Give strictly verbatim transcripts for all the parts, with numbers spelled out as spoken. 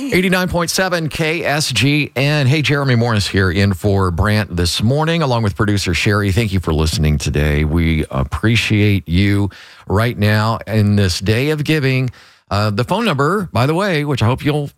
eighty-nine point seven K S G N. Hey, Jeremy Morris here in for Brant this morning, along with producer Sherry. Thank you for listening today. We appreciate you right now in this day of giving. Uh, the phone number, by the way, which I hope you'll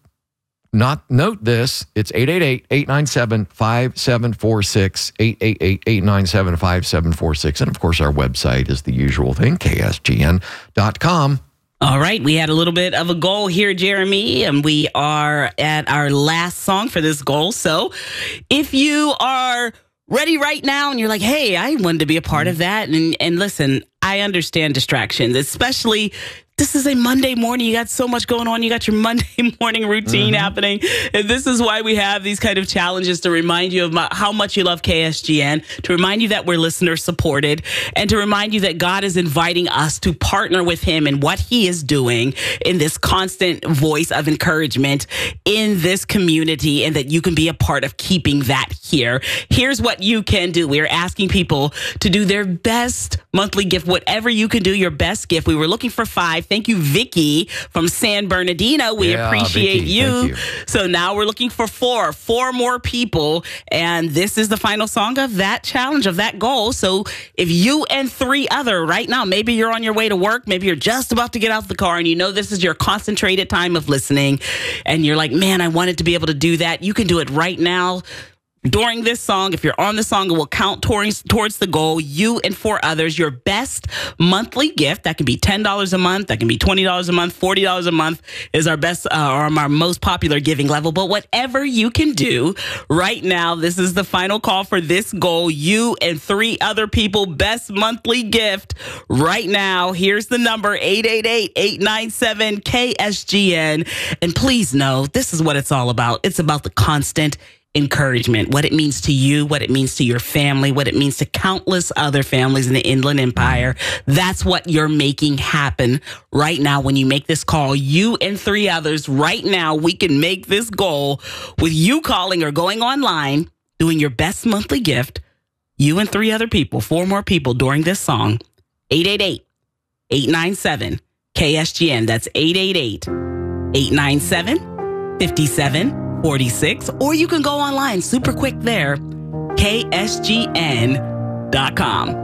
not note this, it's eight eight eight, eight nine seven, five seven four six, eight eight eight, eight nine seven, five seven four six. And of course, our website is the usual thing, K S G N dot com. All right, we had a little bit of a goal here, Jeremy, and we are at our last song for this goal. So if you are ready right now and you're like, hey, I wanted to be a part of that. And, and listen, I understand distractions, especially this is a Monday morning. You got so much going on. You got your Monday morning routine mm-hmm. happening. And this is why we have these kind of challenges to remind you of my, how much you love K S G N, to remind you that we're listener supported, and to remind you that God is inviting us to partner with him in what he is doing in this constant voice of encouragement in this community, and that you can be a part of keeping that here. Here's what you can do. We're asking people to do their best monthly gift, whatever you can do, your best gift. We were looking for five. Thank you, Vicky from San Bernardino. We yeah, appreciate Vicky, you. you. So now we're looking for four, four more people. And this is the final song of that challenge, of that goal. So if you and three other right now, maybe you're on your way to work, maybe you're just about to get out of the car and you know this is your concentrated time of listening and you're like, man, I wanted to be able to do that. You can do it right now. During this song, if you're on the song, it will count towards, towards the goal. You and four others, your best monthly gift. That can be ten dollars a month. That can be twenty dollars a month. forty dollars a month is our best uh, or our most popular giving level. But whatever you can do right now, this is the final call for this goal. You and three other people, best monthly gift right now. Here's the number, eight eight eight, eight nine seven, K S G N. And please know, this is what it's all about. It's about the constant encouragement, what it means to you, what it means to your family, what it means to countless other families in the Inland Empire. That's what you're making happen right now when you make this call. You and three others right now, we can make this goal with you calling or going online, doing your best monthly gift. You and three other people, four more people during this song. eight eight eight, eight nine seven, K S G N. That's eight eight eight, eight nine seven, five seven forty-six, or you can go online super quick there, K S G N dot com.